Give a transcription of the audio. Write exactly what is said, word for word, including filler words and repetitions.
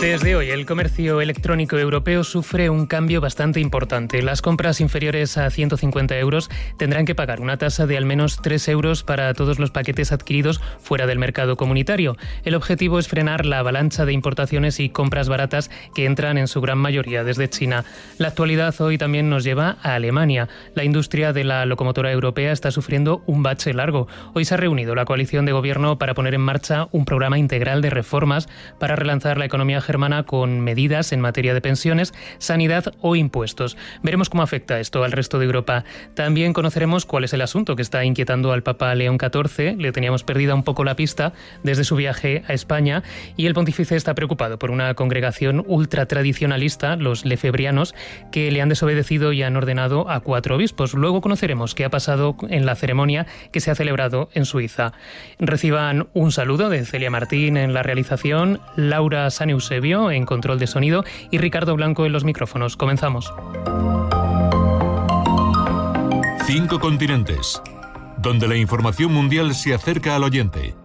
Desde hoy, el comercio electrónico europeo sufre un cambio bastante importante. Las compras inferiores a ciento cincuenta euros tendrán que pagar una tasa de al menos tres euros para todos los paquetes adquiridos fuera del mercado comunitario. El objetivo es frenar la avalancha de importaciones y compras baratas que entran en su gran mayoría desde China. La actualidad hoy también nos lleva a Alemania. La industria de la locomotora europea está sufriendo un bache largo. Hoy se ha reunido la coalición de gobierno para poner en marcha un programa integral de reformas para relanzar la economía germana con medidas en materia de pensiones, sanidad o impuestos. Veremos cómo afecta esto al resto de Europa. También conoceremos cuál es el asunto que está inquietando al Papa León catorce. Le teníamos perdida un poco la pista desde su viaje a España y el pontífice está preocupado por una congregación ultratradicionalista, los lefebrianos, que le han desobedecido y han ordenado a cuatro obispos. Luego conoceremos qué ha pasado en la ceremonia que se ha celebrado en Suiza. Reciban un saludo de Celia Martín en la realización, Laura San Eusebio en control de sonido y Ricardo Blanco en los micrófonos. Comenzamos. Cinco continentes, donde la información mundial se acerca al oyente.